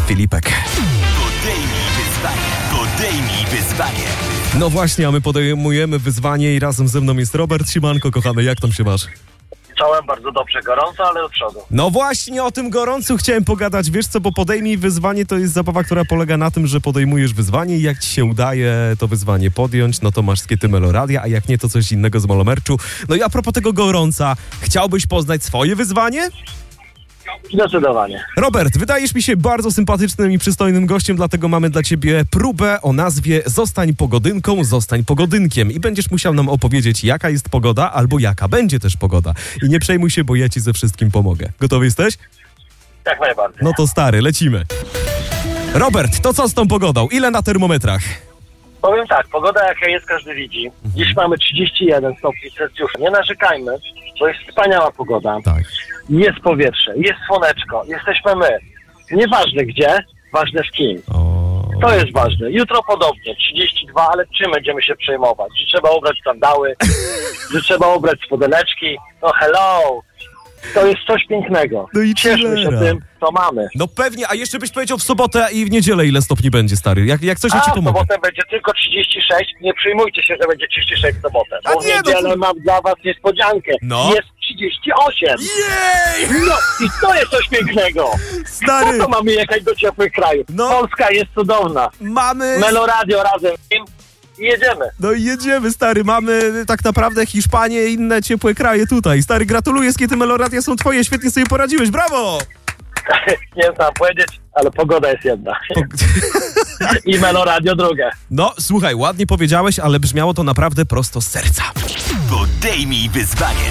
Filipek. Podejmij wyzwanie. No właśnie, a my podejmujemy wyzwanie i razem ze mną jest Robert. Siemanko, kochany, jak tam się masz? Czołem bardzo dobrze, gorąco, ale do przodu. No właśnie o tym gorącu chciałem pogadać, wiesz co, bo podejmij wyzwanie to jest zabawa, która polega na tym, że podejmujesz wyzwanie i jak ci się udaje to wyzwanie podjąć, no to masz skiety Meloradia, a jak nie, to coś innego z Molomerczu. No i a propos tego gorąca, chciałbyś poznać swoje wyzwanie? Zdecydowanie. Robert, wydajesz mi się bardzo sympatycznym i przystojnym gościem, dlatego mamy dla ciebie próbę o nazwie Zostań pogodynką, zostań pogodynkiem i będziesz musiał nam opowiedzieć, jaka jest pogoda albo jaka będzie też pogoda. I nie przejmuj się, bo ja ci ze wszystkim pomogę. Gotowy jesteś? Jak najbardziej. No to stary, lecimy. Robert, to co z tą pogodą? Ile na termometrach? Powiem tak, pogoda jaka jest, każdy widzi. Dziś mamy 31 stopni Celsjusza. Nie narzekajmy, bo jest wspaniała pogoda. Tak. Jest powietrze, jest słoneczko, jesteśmy my. Nieważne gdzie, ważne z kim. To jest ważne. Jutro podobnie, 32, ale czym będziemy się przejmować? Że trzeba ubrać sandały, że trzeba ubrać spodeneczki. No hello! To jest coś pięknego. No i cieszmy się chillera. tym, co mamy. No pewnie, a jeszcze byś powiedział w sobotę i w niedzielę ile stopni będzie, stary. Jak coś ja ci A w pomogę. sobotę będzie tylko 36. Nie przejmujcie się, że będzie 36 w sobotę. A Bo w nie, no niedzielę to- mam dla was niespodziankę. No. Jest 38. Jej! No i to jest coś pięknego. Stary, Po to mamy jechać do ciepłych krajów. No. Polska jest cudowna. mamy... Meloradio razem z nim i jedziemy. No i jedziemy, stary, mamy tak naprawdę Hiszpanię i inne ciepłe kraje tutaj. Stary, gratuluję, skiety Meloradia są twoje, świetnie sobie poradziłeś, brawo! Nie wiem co mam powiedzieć, ale pogoda jest jedna. I Meloradio drugie. No, słuchaj, ładnie powiedziałeś, ale brzmiało to naprawdę prosto z serca. Podejmij wyzwanie.